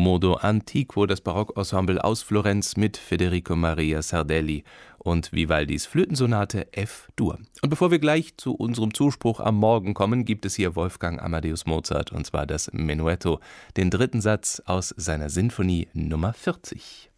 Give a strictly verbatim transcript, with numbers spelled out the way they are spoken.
Modo Antiquo, das Barockensemble aus Florenz mit Federico Maria Sardelli und Vivaldis Flötensonate F-Dur. Und bevor wir gleich zu unserem Zuspruch am Morgen kommen, gibt es hier Wolfgang Amadeus Mozart, und zwar das Menuetto, den dritten Satz aus seiner Sinfonie Nummer vierzig.